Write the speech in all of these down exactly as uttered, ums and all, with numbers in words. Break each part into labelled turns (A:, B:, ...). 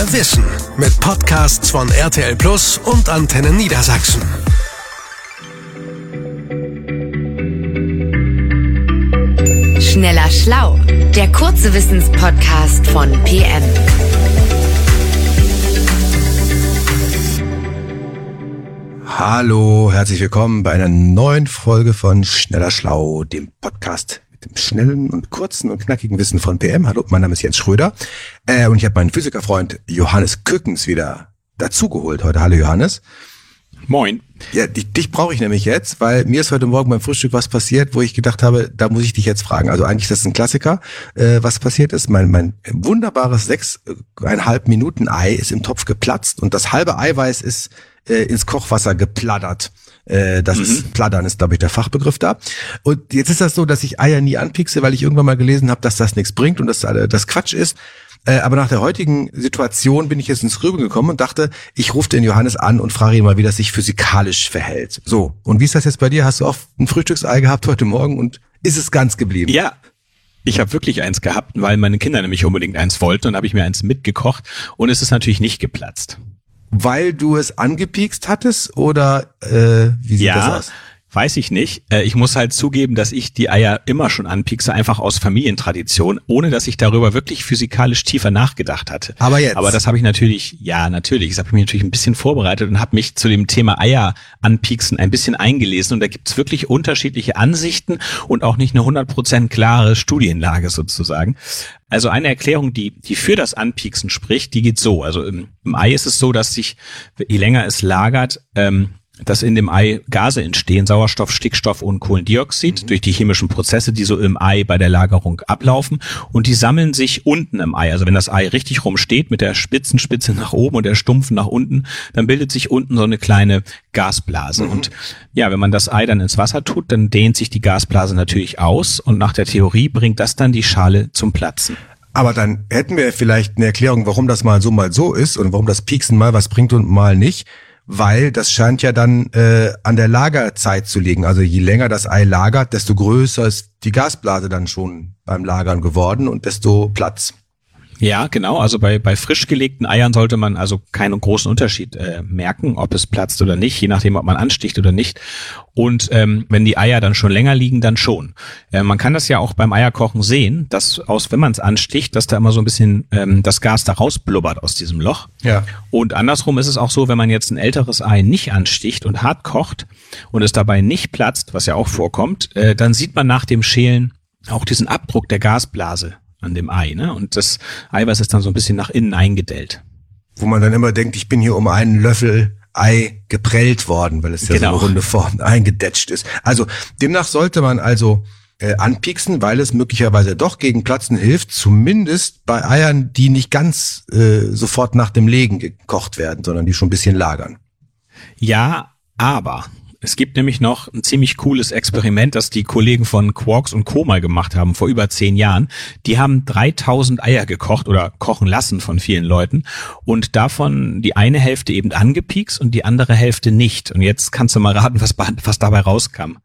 A: Mehr Wissen mit Podcasts von R T L Plus und Antenne Niedersachsen.
B: Schneller Schlau, der kurze Wissenspodcast von P M.
C: Hallo, herzlich willkommen bei einer neuen Folge von Schneller Schlau, dem Podcast mit dem schnellen und kurzen und knackigen Wissen von P M. Hallo, mein Name ist Jens Schröder äh, und ich habe meinen Physikerfreund Johannes Kückens wieder dazugeholt heute. Hallo Johannes.
D: Moin.
C: Ja, dich, dich brauche ich nämlich jetzt, weil mir ist heute Morgen beim Frühstück was passiert, wo ich gedacht habe, da muss ich dich jetzt fragen. Also eigentlich ist das ein Klassiker, äh, was passiert ist. Mein, mein wunderbares sechseinhalb Minuten Ei ist im Topf geplatzt und das halbe Eiweiß ist äh, ins Kochwasser geplattert. Äh, das mhm. ist Plattern ist, glaube ich, der Fachbegriff da. Und jetzt ist das so, dass ich Eier nie anpiekse, weil ich irgendwann mal gelesen habe, dass das nichts bringt und dass äh, das Quatsch ist. Äh, aber nach der heutigen Situation bin ich jetzt ins Grübeln gekommen und dachte, ich rufe den Johannes an und frage ihn mal, wie das sich physikalisch verhält. So, und wie ist das jetzt bei dir? Hast du auch ein Frühstücksei gehabt heute Morgen und ist es ganz geblieben?
D: Ja, ich habe wirklich eins gehabt, weil meine Kinder nämlich unbedingt eins wollten und habe ich mir eins mitgekocht und es ist natürlich nicht geplatzt.
C: Weil du es angepiekst hattest oder äh, wie sieht
D: ja,
C: das aus?
D: Weiß ich nicht. Ich muss halt zugeben, dass ich die Eier immer schon anpiekse, einfach aus Familientradition, ohne dass ich darüber wirklich physikalisch tiefer nachgedacht hatte.
C: Aber jetzt?
D: Aber das habe ich natürlich, ja natürlich, das habe ich mir natürlich ein bisschen vorbereitet und habe mich zu dem Thema Eier anpieksen ein bisschen eingelesen und da gibt's wirklich unterschiedliche Ansichten und auch nicht eine hundert Prozent klare Studienlage sozusagen. Also eine Erklärung, die die für das Anpieksen spricht, die geht so. Also im, im Ei ist es so, dass sich, je länger es lagert, ähm, dass in dem Ei Gase entstehen, Sauerstoff, Stickstoff und Kohlendioxid mhm. durch die chemischen Prozesse, die so im Ei bei der Lagerung ablaufen und die sammeln sich unten im Ei. Also wenn das Ei richtig rum steht mit der spitzen Spitze nach oben und der stumpfen nach unten, dann bildet sich unten so eine kleine Gasblase. Mhm. Und ja, wenn man das Ei dann ins Wasser tut, dann dehnt sich die Gasblase natürlich aus und nach der Theorie bringt das dann die Schale zum Platzen.
C: Aber dann hätten wir vielleicht eine Erklärung, warum das mal so mal so ist und warum das Pieksen mal was bringt und mal nicht. Weil das scheint ja dann äh, an der Lagerzeit zu liegen. Also je länger das Ei lagert, desto größer ist die Gasblase dann schon beim Lagern geworden und desto Platz.
D: Ja, genau. Also bei bei frisch gelegten Eiern sollte man also keinen großen Unterschied äh, merken, ob es platzt oder nicht, je nachdem, ob man ansticht oder nicht. Und ähm, wenn die Eier dann schon länger liegen, dann schon. Äh, man kann das ja auch beim Eierkochen sehen, dass aus, wenn man es ansticht, dass da immer so ein bisschen ähm, das Gas da rausblubbert aus diesem Loch.
C: Ja. Und
D: andersrum ist es auch so, wenn man jetzt ein älteres Ei nicht ansticht und hart kocht und es dabei nicht platzt, was ja auch vorkommt, äh, dann sieht man nach dem Schälen auch diesen Abdruck der Gasblase an dem Ei, ne? Und das Eiweiß ist dann so ein bisschen nach innen eingedellt.
C: Wo man dann immer denkt, ich bin hier um einen Löffel Ei geprellt worden, weil es ja genau so eine runde Form eingedetscht ist. Also demnach sollte man also äh, anpieksen, weil es möglicherweise doch gegen Platzen hilft, zumindest bei Eiern, die nicht ganz äh, sofort nach dem Legen gekocht werden, sondern die schon ein bisschen lagern.
D: Ja, aber es gibt nämlich noch ein ziemlich cooles Experiment, das die Kollegen von Quarks und Co. mal gemacht haben, vor über zehn Jahren. Die haben dreitausend Eier gekocht oder kochen lassen von vielen Leuten und davon die eine Hälfte eben angepiekst und die andere Hälfte nicht. Und jetzt kannst du mal raten, was, was dabei rauskam.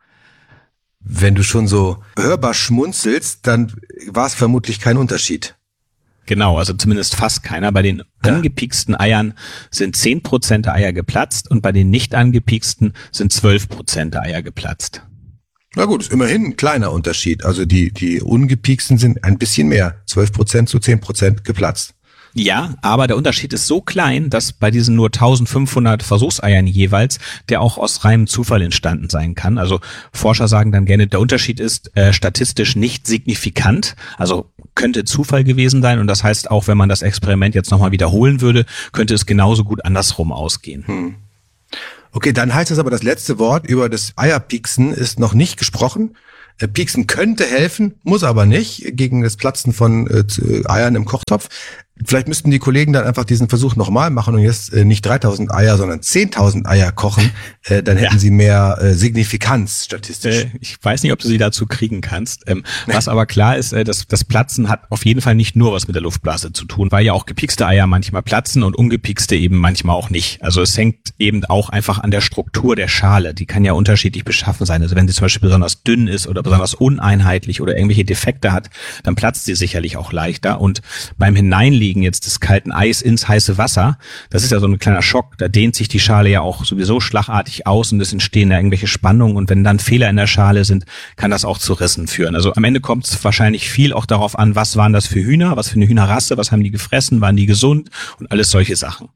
C: Wenn du schon so hörbar schmunzelst, dann war es vermutlich kein Unterschied.
D: Genau, also zumindest fast keiner. Bei den
C: ja.
D: angepieksten Eiern sind zehn Prozent der Eier geplatzt und bei den nicht angepieksten sind zwölf Prozent der Eier geplatzt.
C: Na gut, ist immerhin ein kleiner Unterschied. Also die die ungepieksten sind ein bisschen mehr, zwölf Prozent zu zehn Prozent geplatzt.
D: Ja, aber der Unterschied ist so klein, dass bei diesen nur eintausendfünfhundert Versuchseiern jeweils der auch aus reinem Zufall entstanden sein kann. Also Forscher sagen dann gerne, der Unterschied ist äh, statistisch nicht signifikant, also könnte Zufall gewesen sein und das heißt auch, wenn man das Experiment jetzt nochmal wiederholen würde, könnte es genauso gut andersrum ausgehen.
C: Hm. Okay, dann heißt es aber, das letzte Wort über das Eierpieksen ist noch nicht gesprochen. Pieksen könnte helfen, muss aber nicht, gegen das Platzen von äh, Eiern im Kochtopf. Vielleicht müssten die Kollegen dann einfach diesen Versuch nochmal machen und jetzt äh, nicht dreitausend Eier, sondern zehntausend Eier kochen. Äh, dann hätten ja. sie mehr äh, Signifikanz statistisch.
D: Äh, ich weiß nicht, ob du sie dazu kriegen kannst. Ähm, was aber klar ist, äh, dass das Platzen hat auf jeden Fall nicht nur was mit der Luftblase zu tun, weil ja auch gepiekste Eier manchmal platzen und ungepiekste eben manchmal auch nicht. Also es hängt eben auch einfach an der Struktur der Schale. Die kann ja unterschiedlich beschaffen sein. Also wenn sie zum Beispiel besonders dünn ist oder besonders uneinheitlich oder irgendwelche Defekte hat, dann platzt sie sicherlich auch leichter. Und beim Hineinlegen Einlegen jetzt des kalten Eis ins heiße Wasser, das ist ja so ein kleiner Schock, da dehnt sich die Schale ja auch sowieso schlagartig aus und es entstehen da irgendwelche Spannungen und wenn dann Fehler in der Schale sind, kann das auch zu Rissen führen. Also am Ende kommt es wahrscheinlich viel auch darauf an, was waren das für Hühner, was für eine Hühnerrasse, was haben die gefressen, waren die gesund und alles solche Sachen.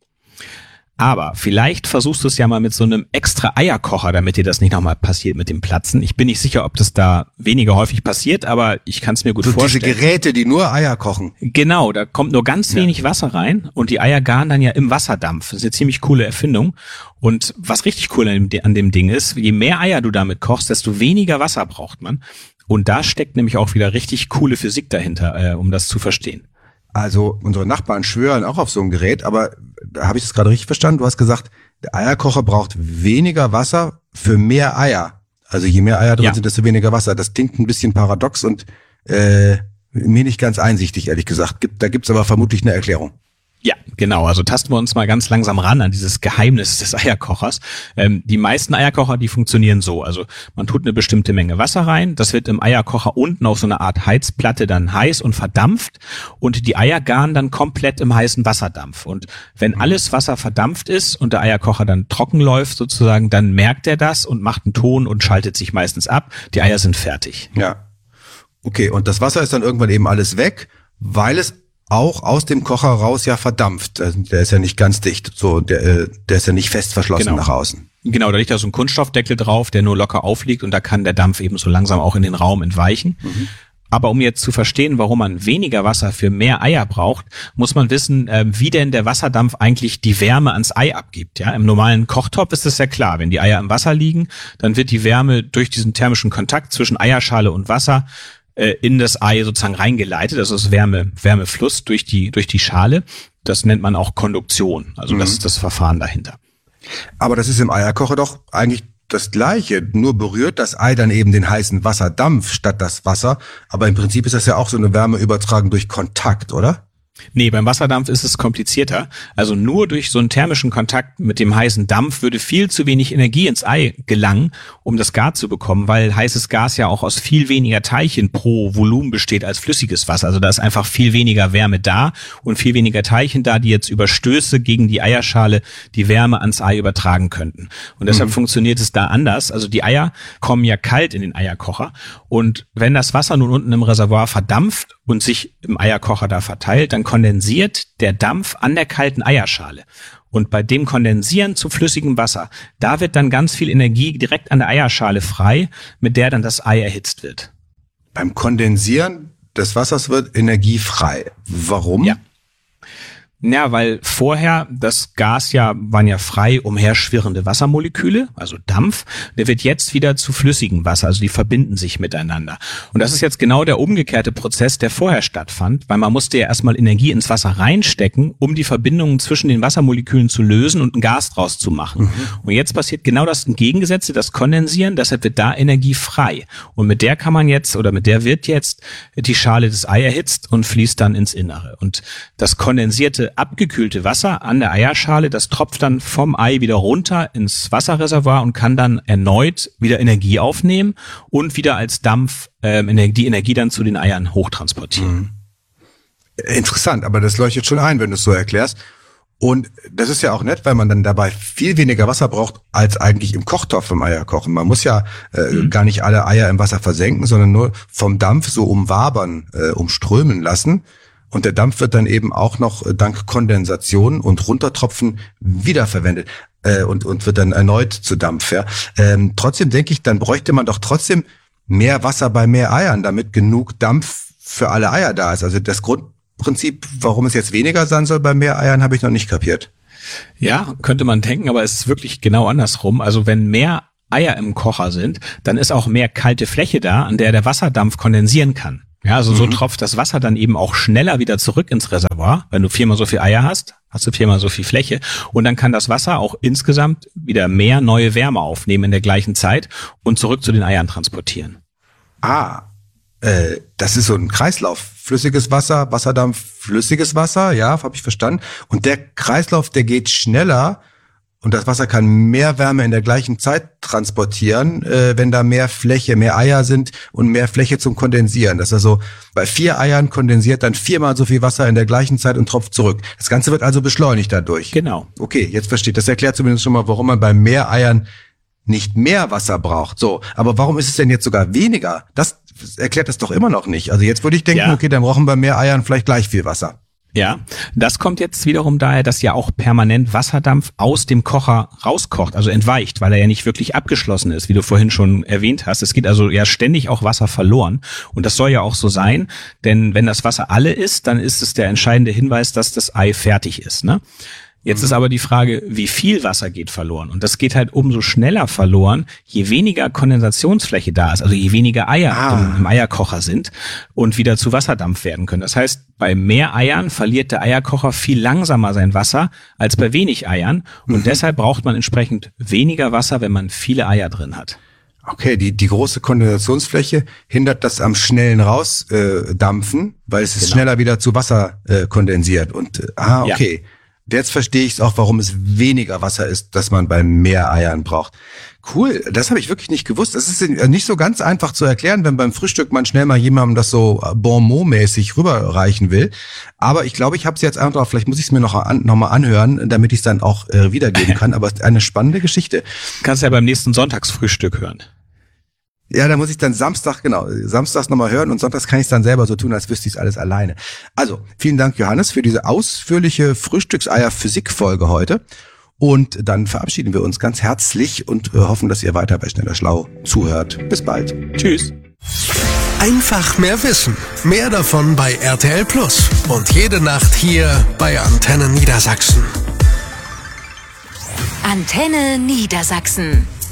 D: Aber vielleicht versuchst du es ja mal mit so einem extra Eierkocher, damit dir das nicht nochmal passiert mit dem Platzen. Ich bin nicht sicher, ob das da weniger häufig passiert, aber ich kann es mir gut
C: so
D: vorstellen.
C: Diese Geräte, die nur Eier kochen.
D: Genau, da kommt nur ganz wenig ja. Wasser rein und die Eier garen dann ja im Wasserdampf. Das ist eine ziemlich coole Erfindung. Und was richtig cool an dem, an dem Ding ist, je mehr Eier du damit kochst, desto weniger Wasser braucht man. Und da steckt nämlich auch wieder richtig coole Physik dahinter, äh, um das zu verstehen.
C: Also unsere Nachbarn schwören auch auf so ein Gerät, aber da habe ich das gerade richtig verstanden. Du hast gesagt, der Eierkocher braucht weniger Wasser für mehr Eier. Also je mehr Eier drin ja. sind, desto weniger Wasser. Das klingt ein bisschen paradox und äh, mir nicht ganz einsichtig, ehrlich gesagt. Gibt, da gibt's aber vermutlich eine Erklärung.
D: Ja, genau. Also tasten wir uns mal ganz langsam ran an dieses Geheimnis des Eierkochers. Ähm, die meisten Eierkocher, die funktionieren so. Also man tut eine bestimmte Menge Wasser rein. Das wird im Eierkocher unten auf so einer Art Heizplatte dann heiß und verdampft. Und die Eier garen dann komplett im heißen Wasserdampf. Und wenn alles Wasser verdampft ist und der Eierkocher dann trocken läuft sozusagen, dann merkt er das und macht einen Ton und schaltet sich meistens ab. Die Eier sind fertig.
C: Ja. Okay, und das Wasser ist dann irgendwann eben alles weg, weil es auch aus dem Kocher raus ja verdampft. Der ist ja nicht ganz dicht, so der, der ist ja nicht fest verschlossen genau. nach außen.
D: Genau, da liegt da so ein Kunststoffdeckel drauf, der nur locker aufliegt und da kann der Dampf eben so langsam auch in den Raum entweichen. Mhm. Aber um jetzt zu verstehen, warum man weniger Wasser für mehr Eier braucht, muss man wissen, wie denn der Wasserdampf eigentlich die Wärme ans Ei abgibt. Ja, im normalen Kochtopf ist es ja klar, wenn die Eier im Wasser liegen, dann wird die Wärme durch diesen thermischen Kontakt zwischen Eierschale und Wasser in das Ei sozusagen reingeleitet. Das ist Wärme, Wärmefluss durch die, durch die Schale. Das nennt man auch Konduktion. Also mhm. das ist das Verfahren dahinter.
C: Aber das ist im Eierkocher doch eigentlich das Gleiche. Nur berührt das Ei dann eben den heißen Wasserdampf statt das Wasser. Aber im Prinzip ist das ja auch so eine Wärmeübertragung durch Kontakt, oder?
D: Nee, beim Wasserdampf ist es komplizierter. Also nur durch so einen thermischen Kontakt mit dem heißen Dampf würde viel zu wenig Energie ins Ei gelangen, um das Gar zu bekommen, weil heißes Gas ja auch aus viel weniger Teilchen pro Volumen besteht als flüssiges Wasser. Also da ist einfach viel weniger Wärme da und viel weniger Teilchen da, die jetzt über Stöße gegen die Eierschale die Wärme ans Ei übertragen könnten. Und deshalb mhm. funktioniert es da anders. Also die Eier kommen ja kalt in den Eierkocher und wenn das Wasser nun unten im Reservoir verdampft und sich im Eierkocher da verteilt, dann kondensiert der Dampf an der kalten Eierschale. Und bei dem Kondensieren zu flüssigem Wasser, da wird dann ganz viel Energie direkt an der Eierschale frei, mit der dann das Ei erhitzt wird.
C: Beim Kondensieren des Wassers wird Energie frei. Warum?
D: Ja. Ja, weil vorher das Gas ja, waren ja frei umherschwirrende Wassermoleküle, also Dampf. Der wird jetzt wieder zu flüssigem Wasser, also die verbinden sich miteinander. Und das ist jetzt genau der umgekehrte Prozess, der vorher stattfand, weil man musste ja erstmal Energie ins Wasser reinstecken, um die Verbindungen zwischen den Wassermolekülen zu lösen und ein Gas draus zu machen. Mhm. Und jetzt passiert genau das Entgegengesetzte, das Kondensieren, deshalb wird da Energie frei. Und mit der kann man jetzt, oder mit der wird jetzt die Schale des Ei erhitzt und fließt dann ins Innere. Und das kondensierte abgekühlte Wasser an der Eierschale, das tropft dann vom Ei wieder runter ins Wasserreservoir und kann dann erneut wieder Energie aufnehmen und wieder als Dampf ähm, die Energie dann zu den Eiern hochtransportieren.
C: Mhm. Interessant, aber das leuchtet schon ein, wenn du es so erklärst. Und das ist ja auch nett, weil man dann dabei viel weniger Wasser braucht, als eigentlich im Kochtopf im Eierkochen. Man muss ja äh, mhm. gar nicht alle Eier im Wasser versenken, sondern nur vom Dampf so umwabern, äh, umströmen lassen. Und der Dampf wird dann eben auch noch dank Kondensation und Runtertropfen wiederverwendet äh, und und wird dann erneut zu Dampf. Ja. Ähm, trotzdem denke ich, dann bräuchte man doch trotzdem mehr Wasser bei mehr Eiern, damit genug Dampf für alle Eier da ist. Also das Grundprinzip, warum es jetzt weniger sein soll bei mehr Eiern, habe ich noch nicht kapiert.
D: Ja, könnte man denken, aber es ist wirklich genau andersrum. Also wenn mehr Eier im Kocher sind, dann ist auch mehr kalte Fläche da, an der der Wasserdampf kondensieren kann. Ja, also so mhm. tropft das Wasser dann eben auch schneller wieder zurück ins Reservoir. Wenn du viermal so viel Eier hast, hast du viermal so viel Fläche. Und dann kann das Wasser auch insgesamt wieder mehr neue Wärme aufnehmen in der gleichen Zeit und zurück zu den Eiern transportieren.
C: Ah, äh, das ist so ein Kreislauf. Flüssiges Wasser, Wasserdampf, flüssiges Wasser, ja, habe ich verstanden. Und der Kreislauf, der geht schneller und das Wasser kann mehr Wärme in der gleichen Zeit transportieren, äh, wenn da mehr Fläche, mehr Eier sind und mehr Fläche zum Kondensieren. Das ist also bei vier Eiern kondensiert dann viermal so viel Wasser in der gleichen Zeit und tropft zurück. Das Ganze wird also beschleunigt dadurch.
D: Genau.
C: Okay, jetzt versteht. Das erklärt zumindest schon mal, warum man bei mehr Eiern nicht mehr Wasser braucht. So, aber warum ist es denn jetzt sogar weniger? Das erklärt das doch immer noch nicht. Also jetzt würde ich denken,
D: ja.
C: okay, dann brauchen wir mehr Eiern vielleicht gleich viel Wasser.
D: Ja, das kommt jetzt wiederum daher, dass ja auch permanent Wasserdampf aus dem Kocher rauskocht, also entweicht, weil er ja nicht wirklich abgeschlossen ist, wie du vorhin schon erwähnt hast. Es geht also ja ständig auch Wasser verloren und das soll ja auch so sein, denn wenn das Wasser alle ist, dann ist es der entscheidende Hinweis, dass das Ei fertig ist, ne? Jetzt ist aber die Frage, wie viel Wasser geht verloren? Und das geht halt umso schneller verloren, je weniger Kondensationsfläche da ist, also je weniger Eier
C: ah.
D: im, im Eierkocher sind und wieder zu Wasserdampf werden können. Das heißt, bei mehr Eiern verliert der Eierkocher viel langsamer sein Wasser als bei wenig Eiern. Und mhm. deshalb braucht man entsprechend weniger Wasser, wenn man viele Eier drin hat.
C: Okay, die die große Kondensationsfläche hindert das am schnellen Rausdampfen, äh, dampfen, weil es ist genau. schneller wieder zu Wasser äh, kondensiert. Und äh, ah, okay. Ja. Jetzt verstehe ich es auch, warum es weniger Wasser ist, dass man bei mehr Eiern braucht. Cool, das habe ich wirklich nicht gewusst. Das ist nicht so ganz einfach zu erklären, wenn beim Frühstück man schnell mal jemandem das so Bonmot-mäßig rüberreichen will. Aber ich glaube, ich habe es jetzt einfach drauf. Vielleicht muss ich es mir noch, an, noch mal anhören, damit ich es dann auch äh, wiedergeben kann. Aber es ist eine spannende Geschichte.
D: Kannst ja beim nächsten Sonntagsfrühstück hören.
C: Ja, da muss ich dann Samstag, genau, samstags nochmal hören und sonntags kann ich es dann selber so tun, als wüsste ich es alles alleine. Also, vielen Dank, Johannes, für diese ausführliche Frühstückseier-Physik-Folge heute. Und dann verabschieden wir uns ganz herzlich und äh, hoffen, dass ihr weiter bei Schneller Schlau zuhört. Bis bald.
D: Tschüss.
A: Einfach mehr Wissen. Mehr davon bei R T L Plus. Und jede Nacht hier bei Antenne Niedersachsen.
B: Antenne Niedersachsen.